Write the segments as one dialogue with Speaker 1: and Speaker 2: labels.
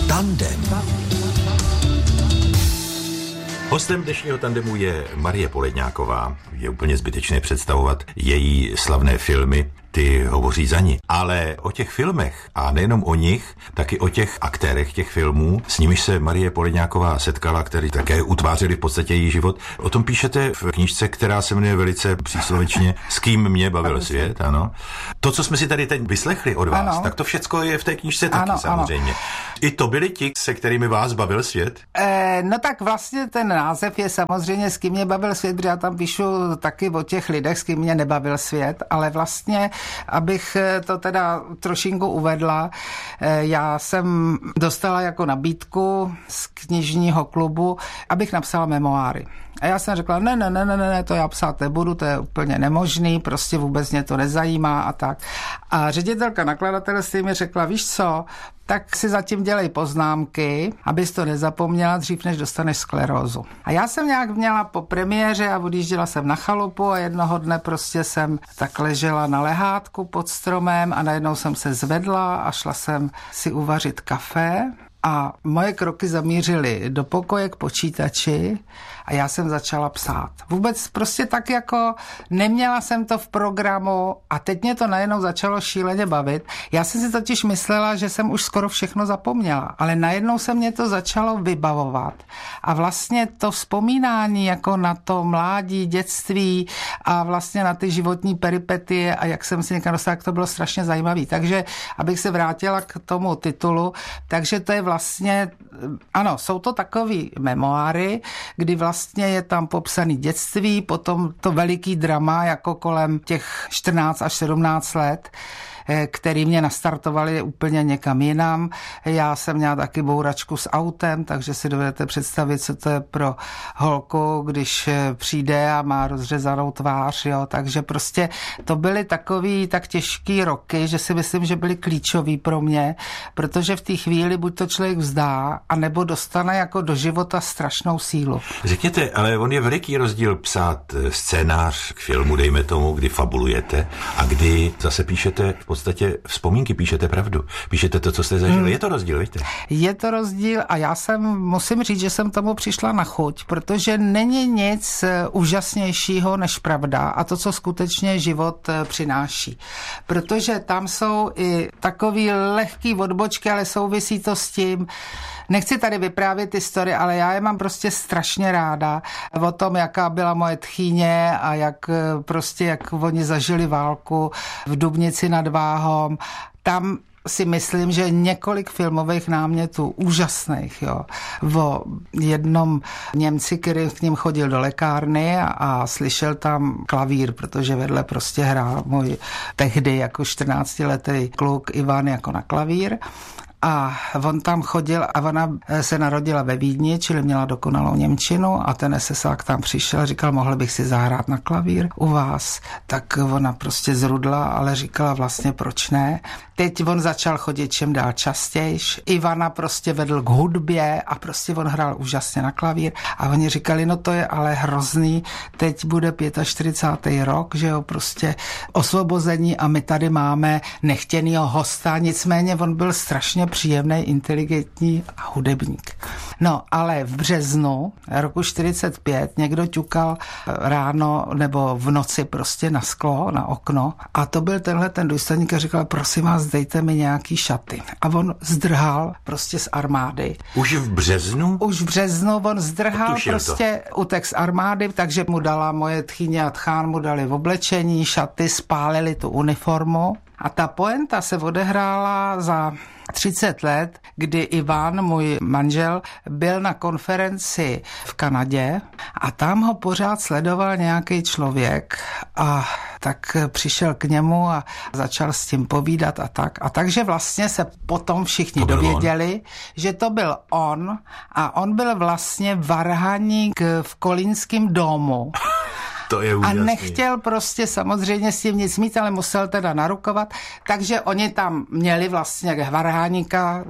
Speaker 1: Tandem.
Speaker 2: Hostem dnešního tandemu je Marie Poledňáková. Je úplně zbytečné představovat její slavné filmy, ty hovoří za ní. Ale o těch filmech, a nejenom o nich, taky o těch aktérech těch filmů, s nimiž se Marie Poledňáková setkala, který také utvářeli v podstatě její život. O tom píšete v knížce, která se jmenuje velice příslovičně S kým mě bavil svět, ano. To, co jsme si tady teď vyslechli od vás, ano. Tak to všecko je v té knížce taky, ano, samozřejmě. Ano. I to byli ti, se kterými vás bavil svět?
Speaker 3: No tak vlastně ten název je samozřejmě S kým mě bavil svět, protože já tam píšu taky o těch lidech, s kým mě nebavil svět, ale vlastně, abych to teda trošinku uvedla, já jsem dostala jako nabídku z knižního klubu, abych napsala memoáry. A já jsem řekla, ne, to já psát nebudu, to je úplně nemožný, prostě vůbec mě to nezajímá a tak. A ředitelka nakladatelství mi řekla, víš co, tak si zatím dělej poznámky, abys to nezapomněla dřív, než dostaneš sklerózu. A já jsem nějak měla po premiéře a odjížděla jsem na chalupu a jednoho dne prostě jsem tak ležela na lehátku pod stromem a najednou jsem se zvedla a šla jsem si uvařit kafe. A moje kroky zamířily do pokoje k počítači a já jsem začala psát. Vůbec prostě tak jako neměla jsem to v programu a teď mě to najednou začalo šíleně bavit. Já jsem si totiž myslela, že jsem už skoro všechno zapomněla, ale najednou se mě to začalo vybavovat. A vlastně to vzpomínání jako na to mládí, dětství a vlastně na ty životní peripetie a jak jsem si někam dostala, tak to bylo strašně zajímavé. Takže abych se vrátila k tomu titulu, takže to je vlastně, ano, jsou to takový memoáry, kdy vlastně je tam popsaný dětství, potom to veliký drama, jako kolem těch 14 až 17 let, který mě nastartovali úplně někam jinam. Já jsem měla taky bouračku s autem, takže si dovedete představit, co to je pro holku, když přijde a má rozřezanou tvář, jo. Takže prostě to byly takový tak těžký roky, že si myslím, že byly klíčový pro mě, protože v té chvíli buď to člověk vzdá, anebo dostane jako do života strašnou sílu.
Speaker 2: Řekněte, ale on je veliký rozdíl psát scénář k filmu, dejme tomu, kdy fabulujete a kdy zase píšete v podstatě vzpomínky, píšete pravdu. Píšete to, co jste zažili. Je to rozdíl, víte?
Speaker 3: Je to rozdíl a já musím říct, že jsem tomu přišla na chuť, protože není nic úžasnějšího než pravda a to, co skutečně život přináší. Protože tam jsou i takový lehký odbočky, ale souvisí to s tím. Nechci tady vyprávět ty story, ale já je mám prostě strašně ráda o tom, jaká byla moje tchýně a jak oni zažili válku v Dubnici nad Váhom. Tam si myslím, že několik filmových námětů úžasných, jo. O jednom Němci, který k ním chodil do lékárny a slyšel tam klavír, protože vedle prostě hrál můj tehdy jako 14letý kluk Ivan jako na klavír. A on tam chodil a ona se narodila ve Vídni, čili měla dokonalou němčinu a ten esesák tam přišel a říkal, mohl bych si zahrát na klavír u vás. Tak ona prostě zrudla, ale říkala vlastně proč ne. Teď on začal chodit čím dál častějš. Ivana prostě vedl k hudbě a prostě on hrál úžasně na klavír a oni říkali, no to je ale hrozný, teď bude 45. rok, že jo, prostě osvobození a my tady máme nechtěnýho hosta, nicméně on byl strašně příjemný, inteligentní a hudebník. No, ale v březnu roku 45 někdo ťukal ráno nebo v noci prostě na sklo, na okno a to byl tenhle ten důstojník a říkal, prosím vás, dejte mi nějaký šaty. A on zdrhal prostě z armády.
Speaker 2: Už v březnu?
Speaker 3: Už v březnu on zdrhal prostě utek z armády, takže mu dala moje tchýně a tchán mu dali v oblečení, šaty, spálili tu uniformu. A ta poenta se odehrála za 30 let, kdy Ivan, můj manžel, byl na konferenci v Kanadě a tam ho pořád sledoval nějaký člověk a tak přišel k němu a začal s tím povídat a tak. A takže vlastně se potom všichni dověděli, že to byl on a on byl vlastně varhaník v Kolínském domu.
Speaker 2: To je úžasný.
Speaker 3: A nechtěl prostě samozřejmě s tím nic mít, ale musel teda narukovat. Takže oni tam měli vlastně varháníka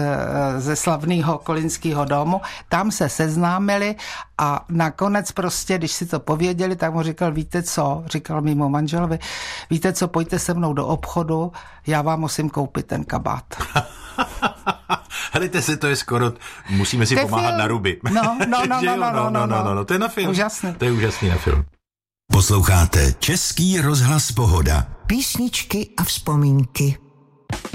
Speaker 3: ze slavného Kolínského domu. Tam se seznámili a nakonec prostě, když si to pověděli, tak mu říkal, víte co, říkal mému manželovi, víte co, pojďte se mnou do obchodu, já vám musím koupit ten kabát.
Speaker 2: Hledajte se, to je skoro, musíme si pomáhat film na ruby.
Speaker 3: No,
Speaker 2: to je na film.
Speaker 3: Úžasný.
Speaker 2: To je úžasný na film.
Speaker 1: Posloucháte Český rozhlas Pohoda.
Speaker 4: Písničky a vzpomínky.